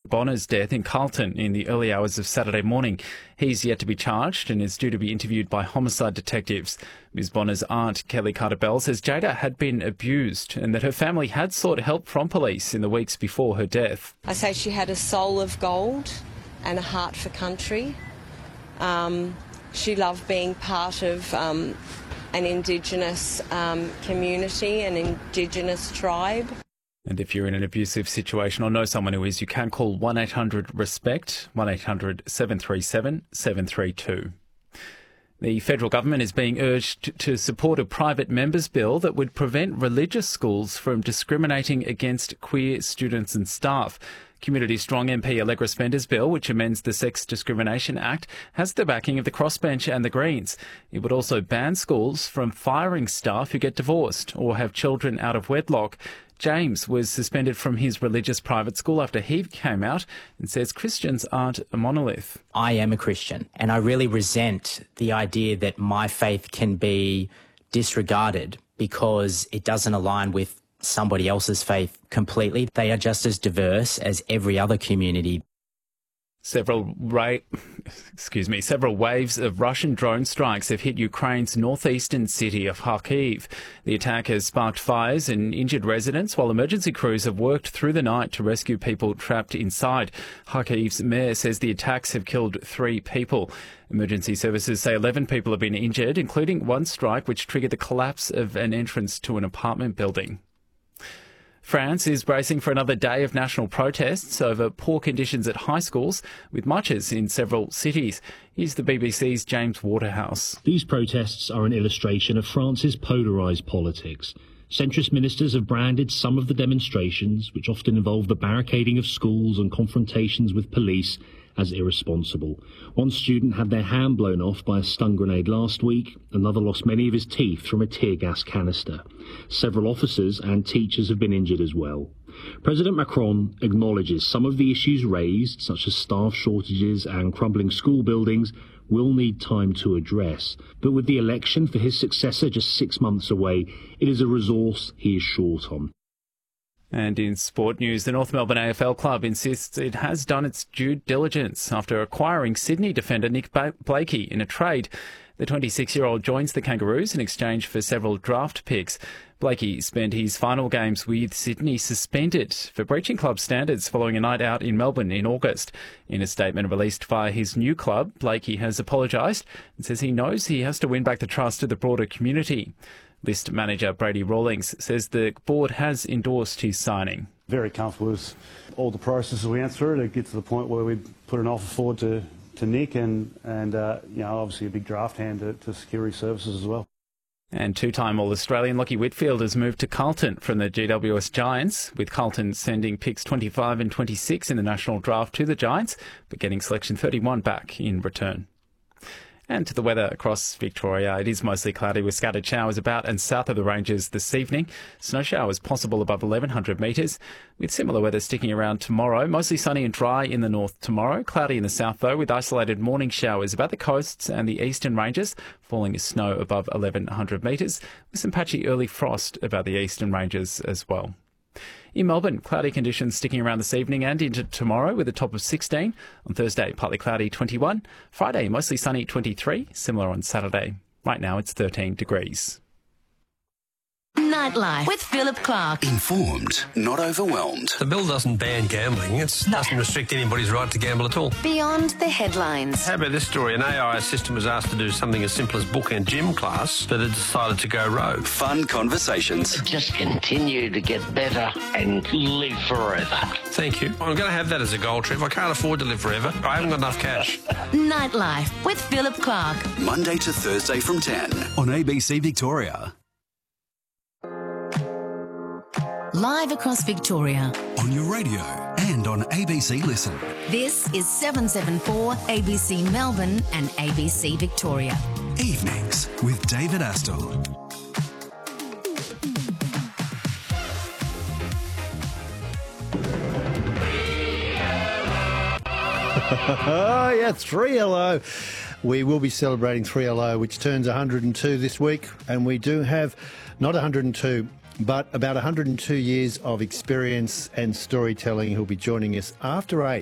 Bonner's death in Carlton in the early hours of Saturday morning. He's yet to be charged and is due to be interviewed by homicide detectives. Ms Bonner's aunt, Kelly Carter-Bell, says Jada had been abused and that her family had sought help from police in the weeks before her death. I say she had a soul of gold and a heart for country. She loved being part of an Indigenous community, an Indigenous tribe. And if you're in an abusive situation or know someone who is, you can call 1-800-RESPECT, 1-800-737-732. The federal government is being urged to support a private member's bill that would prevent religious schools from discriminating against queer students and staff. Community Strong MP Allegra Spender's bill, which amends the Sex Discrimination Act, has the backing of the Crossbench and the Greens. It would also ban schools from firing staff who get divorced or have children out of wedlock. James was suspended from his religious private school after he came out and says Christians aren't a monolith. I am a Christian, and I really resent the idea that my faith can be disregarded because it doesn't align with somebody else's faith completely. They are just as diverse as every other community. Several waves of Russian drone strikes have hit Ukraine's northeastern city of Kharkiv. The attack has sparked fires and injured residents, while emergency crews have worked through the night to rescue people trapped inside. Kharkiv's mayor says the attacks have killed 3 people. Emergency services say 11 people have been injured, including one strike which triggered the collapse of an entrance to an apartment building. France is bracing for another day of national protests over poor conditions at high schools, with marches in several cities. Here's the BBC's James Waterhouse. These protests are an illustration of France's polarised politics. Centrist ministers have branded some of the demonstrations, which often involve the barricading of schools and confrontations with police, as irresponsible. One student had their hand blown off by a stun grenade last week. Another lost many of his teeth from a tear gas canister. Several officers and teachers have been injured as well. President Macron acknowledges some of the issues raised, such as staff shortages and crumbling school buildings, will need time to address. But with the election for his successor just 6 months away, it is a resource he is short on. And in sport news, the North Melbourne AFL club insists it has done its due diligence after acquiring Sydney defender Nick Blakey in a trade. The 26-year-old joins the Kangaroos in exchange for several draft picks. Blakey spent his final games with Sydney suspended for breaching club standards following a night out in Melbourne in August. In a statement released via his new club, Blakey has apologised and says he knows he has to win back the trust of the broader community. List manager Brady Rawlings says the board has endorsed his signing. Very comfortable with all the processes we went through to get to the point where we put an offer forward to Nick and obviously a big draft hand to security services as well. And two-time All-Australian Lachie Whitfield has moved to Carlton from the GWS Giants, with Carlton sending picks 25 and 26 in the national draft to the Giants, but getting selection 31 back in return. And to the weather across Victoria, it is mostly cloudy with scattered showers about and south of the ranges this evening. Snow showers possible above 1,100 metres, with similar weather sticking around tomorrow. Mostly sunny and dry in the north tomorrow. Cloudy in the south, though, with isolated morning showers about the coasts and the eastern ranges, falling snow above 1,100 metres, with some patchy early frost about the eastern ranges as well. In Melbourne, cloudy conditions sticking around this evening and into tomorrow with a top of 16. On Thursday, partly cloudy, 21. Friday, mostly sunny, 23. Similar on Saturday. Right now, it's 13 degrees. Nightlife with Philip Clark. Informed, not overwhelmed. The bill doesn't ban gambling. It doesn't restrict anybody's right to gamble at all. Beyond the headlines. How about this story? An AI assistant was asked to do something as simple as book a gym class, but it decided to go rogue. Fun conversations. Just continue to get better and live forever. Thank you. I'm going to have that as a goal, Trev. I can't afford to live forever. I haven't got enough cash. Nightlife with Philip Clark. Monday to Thursday from 10 on ABC Victoria. Live across Victoria. On your radio and on ABC Listen. This is 774 ABC Melbourne and ABC Victoria. Evenings with David Astle. Oh, yeah, 3LO. We will be celebrating 3LO, which turns 102 this week. And we do have not 102, but about 102 years of experience and storytelling who'll be joining us after 8